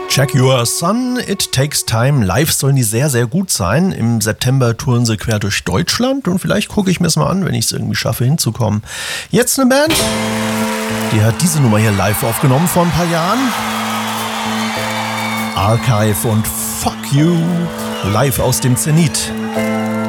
Check Your Sun, It Takes Time. Live sollen die sehr, sehr gut sein. Im September touren sie quer durch Deutschland und vielleicht gucke ich mir es mal an, wenn ich es irgendwie schaffe hinzukommen. Jetzt eine Band, die hat diese Nummer hier live aufgenommen vor ein paar Jahren. Archive und Fuck You, live aus dem Zenit.